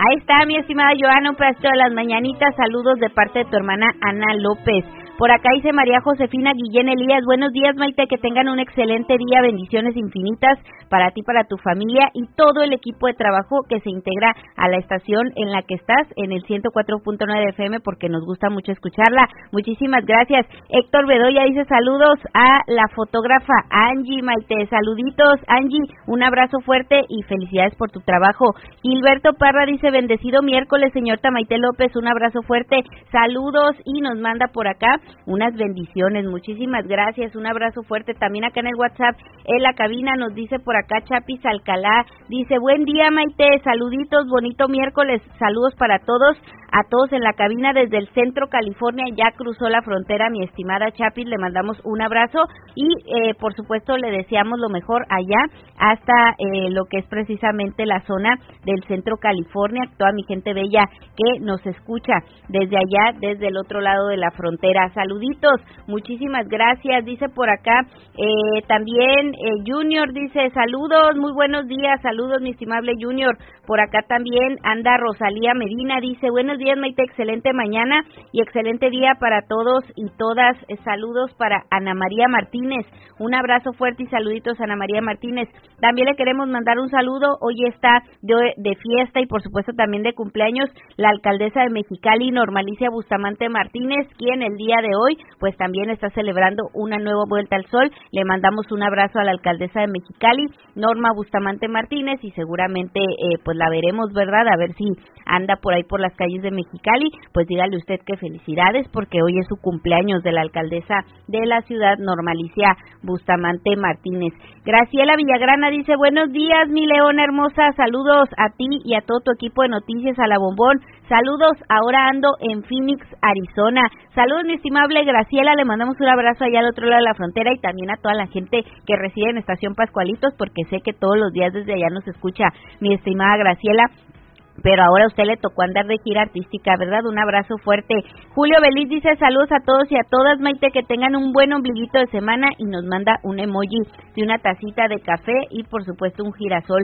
Ahí está, mi estimada Joana, un pedacito de las mañanitas. Saludos de parte de tu hermana Ana López. Por acá dice María Josefina Guillén Elías, buenos días, Maite, que tengan un excelente día, bendiciones infinitas para ti, para tu familia y todo el equipo de trabajo que se integra a la estación en la que estás, en el 104.9 de FM, porque nos gusta mucho escucharla. Muchísimas gracias. Héctor Bedoya dice saludos a la fotógrafa Angie, Maite, saluditos, Angie, un abrazo fuerte y felicidades por tu trabajo. Gilberto Parra dice bendecido miércoles, señorita Maite López, un abrazo fuerte, saludos y nos manda por acá unas bendiciones, muchísimas gracias, un abrazo fuerte. También acá en el WhatsApp, en la cabina, nos dice por acá Chapis Alcalá, dice buen día Maite, saluditos, bonito miércoles, saludos para todos, a todos en la cabina desde el centro California, ya cruzó la frontera mi estimada Chapis, le mandamos un abrazo y por supuesto le deseamos lo mejor allá hasta lo que es precisamente la zona del centro California, toda mi gente bella que nos escucha desde allá, desde el otro lado de la frontera. Saluditos, muchísimas gracias, dice por acá también Junior, dice saludos, muy buenos días, saludos mi estimable Junior. Por acá también anda Rosalía Medina, dice buenos días Maite, excelente mañana y excelente día para todos y todas. Saludos para Ana María Martínez, un abrazo fuerte y saluditos Ana María Martínez. También le queremos mandar un saludo, hoy está de fiesta y por supuesto también de cumpleaños la alcaldesa de Mexicali, Normalicia Bustamante Martínez, quien el día de hoy pues también está celebrando una nueva vuelta al sol. Le mandamos un abrazo a la alcaldesa de Mexicali, Norma Bustamante Martínez, y seguramente pues la veremos, ¿verdad? A ver si anda por ahí por las calles de Mexicali, pues dígale usted que felicidades porque hoy es su cumpleaños de la alcaldesa de la ciudad, Normalicia Bustamante Martínez. Graciela Villagrana dice buenos días mi leona hermosa, saludos a ti y a todo tu equipo de noticias, a la Bombón, saludos, ahora ando en Phoenix, Arizona. Saludos mi estimable Graciela, le mandamos un abrazo allá al otro lado de la frontera y también a toda la gente que reside en Estación Pascualitos, porque sé que todos los días desde allá nos escucha mi estimada Graciela. Pero ahora a usted le tocó andar de gira artística, ¿verdad? Un abrazo fuerte. Julio Beliz dice saludos a todos y a todas, Maite, que tengan un buen ombliguito de semana y nos manda un emoji de una tacita de café y por supuesto un girasol